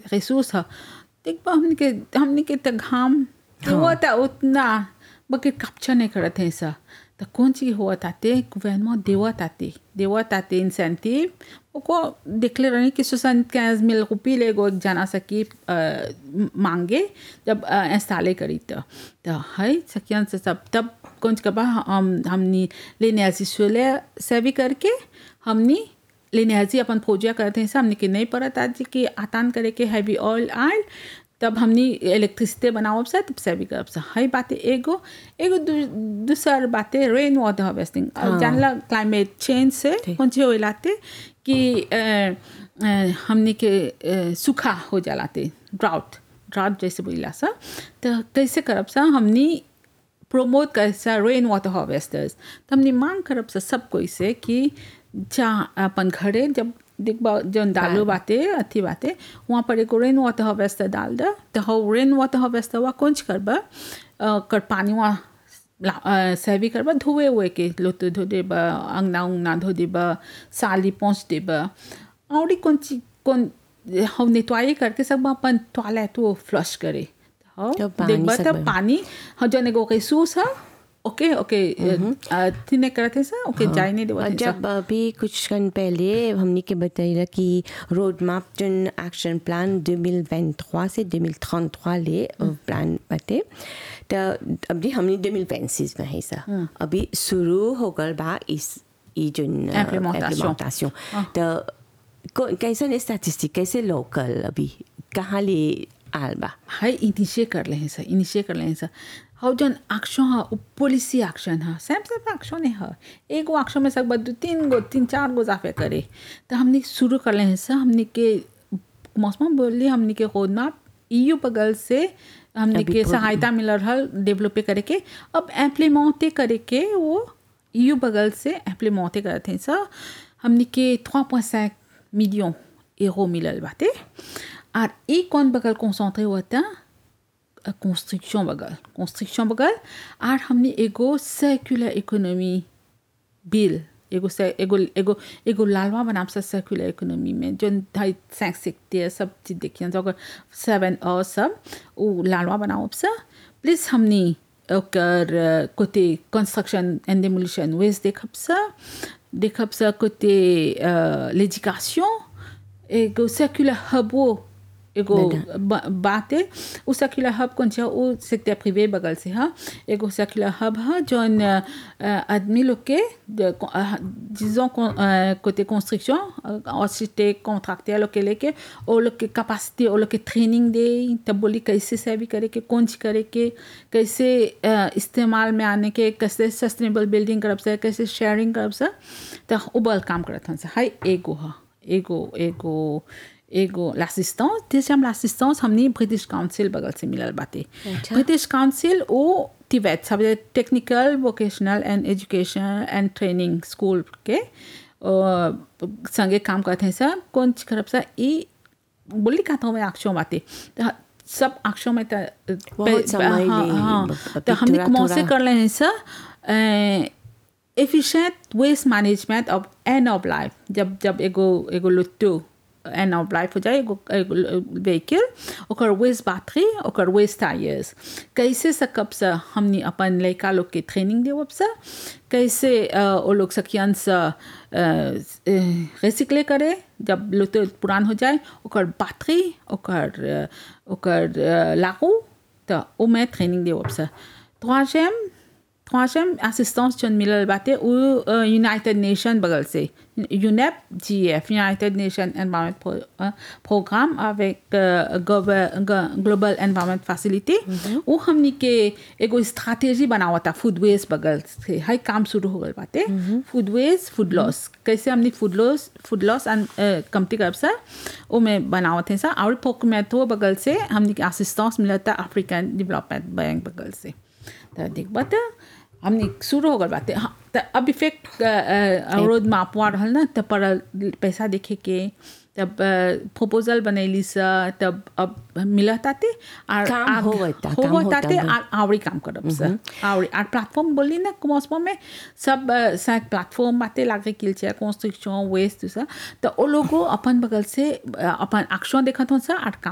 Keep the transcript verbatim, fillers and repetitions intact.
resource है देख बा हमने के हमने के त घाम हुआ था उतना बके कैप्चर नहीं करते हैं सा तो कौन चीज हुआ ताते गवर्नमेंट देवा ताते देवा ताते इंसेंटिव को डिक्लेयर रहने कि soixante-quinze mille रुपये ले गो एक जना सकी मांगे जब इंस्टॉले करी तो तो है सकियन से सब तब कौन कबा हम हमनी l'énergie solaire सर्वी करके हमनी l'énergie अपन फौजिया करते हैं हमने के नहीं पड़ा था कि आतान करे के हैवी ऑयल आयल तब हमनी इलेक्ट्रिसिटी बनाओ अब से तब से भी करब से हाई बातें एगो एगो दूसर बातें रेन वाटर हार्वेस्टिंग जानला क्लाइमेट चेंज से कौन सी हो लाते कि हमनी के सूखा हो जालाते ड्राउट ड्राउट जैसे बोला सा तो कैसे करब सा हमनी प्रमोट कैसा रेन वाटर हार्वेस्टर्स तो हमनी मांग करब सा सब कोई से कि जहाँ अपन घरे जब देख बा जन डालो बातें अथी बातें वहाँ पर एक रेन वाटर हार्वेस्टर डाल दे तो हो रेन वाटर हार्वेस्टर वहाँ कुछ करबा कर पानी वहाँ सर्वी करबा धोए हुए के लोटे धो देबा अंगना उंगना धो देबा साली पहुँच देबा और कौन चीज कौन हम नेटवाई करके सब अपन टॉयलेट वो फ्लश करे हो देख बा तब पानी हम जने को के सूस है ओके ओके थिने करते सा ओके जाई नहीं देवा जब अभी कुछ दिन पहले हमने के बताया कि रोड मैप जन एक्शन प्लान दो हज़ार तेईस से दो हज़ार तैंतीस ले प्लान बते तो अभी हमने दो हज़ार पच्चीस में है सा अभी शुरू हो गल बा इस ई जन इम्प्लीमेंटेशन तो कैसे स्टैटिस्टिक कैसे लोकल अभी कहाँ ले आल बा हाय इनिशिएट कर ले हैं सर इनिशिएट कर ले हैं सर हाउ जन एक्शन है पॉलिसी एक्शन है सेम सेम एक्शन है एक गो एक्शन में सब दो तीन गो तीन चार गो जाफे करे तो हमने शुरू कर ले हैं सर हमने के मौसम बोली हमने के रोड मैप ईयू बगल से हमने के सहायता मिल रहा डेवलप करे के अब इम्प्लीमेंट करे के वो ईयू बगल से इम्प्लीमेंट करते हैं सर हमने के trois virgule cinq millions euro मिलल बाते और एक कौन बगल कंसंट्रेट होता कंस्ट्रक्शन बगल कंस्ट्रक्शन बगल और हमने एगो सर्कुलर इकोनॉमी बिल एगो एगो एगो एगो लालवा बनाम सा सर्कुलर इकोनॉमी में जो ढाई cinq सेक्टर सब चीज देखिए तो अगर सेवन और सब वो लालवा बनाओ सा प्लीज हमने ओकर कोते कंस्ट्रक्शन एंड डेमोलिशन वेस्ट देखब सा देखब सा कोते l'éducation एगो सर्कुलर हब वो एगो बात है उस सर्कुलर हब कौन सा वो सेक्टर प्रिवे बगल से हाँ एगो सर्कुलर हब है जोन आदमी लोग के disons côté construction architecte contracteur लोग के लेके और लोग के कैपेसिटी और लोग के ट्रेनिंग दे तब बोली कैसे सर्वी करे के कौन सी करे के कैसे इस्तेमाल में आने के कैसे सस्टेनेबल बिल्डिंग करब से कैसे शेयरिंग करब से तो उबल काम करत हन से हाय एगो है एगो एगो एगो l'assistance deuxième l'assistance हमने ब्रिटिश काउंसिल बगल से मिलल बाते ब्रिटिश काउंसिल ओ टिबेट सब technical vocational and education and training school के संगे काम करते हैं सर कौन करब सा ई बोली कहता हूँ मैं एक्शन बाते सब एक्शन में तो हमने कौन से कर ले हैं सर efficient waste management of end of life जब जब एगो एगो लुट्टू end of life हो जाए एगो व्हीकल ओकर वेस्ट बैटरी ओकर वेस्ट टायर्स कैसे सकब से हमने अपन लड़का लोग के ट्रेनिंग देवब से कैसे वो लोग सकियन से रिसाइकल करे जब लुट्टू पुरान हो जाए ओकर बैटरी ओकर ओकर लागू तो वो मैं ट्रेनिंग देवब से troisième troisième assistance जन मिलल बाते वो यूनाइटेड नेशन बगल से UNEP GF United nation environment programme avec global environment facility वो हमनी के एगो स्ट्रैटेजी बनावा था फूड वेस्ट बगल से हाई काम शुरू हो गल बाते फूड वेस्ट फूड लॉस कैसे हमनी food loss food loss and कमती करब सा वो में बनावा थे सा और पोकमेटो बगल से हमनी के असिस्टेंस मिला था अफ्रीकन डेवलपमेंट बैंक बगल से तो देख बात हमने शुरू हो गल बाते हाँ तो अब इफेक्ट रोड मैप हुआ रहल ना तब पर पैसा देखे के तब प्रपोजल बनैली सा तब अब मिला ताते और काम होता हो ताते आवड़ी काम करब सा आवड़ी और प्लेटफॉर्म बोली ना मौसम में सब सब प्लेटफॉर्म बाते लागे किलचे कंस्ट्रक्शन वेस्ट सा तो वो लोगों अपन बगल से अपन एक्शन देखत हो सा और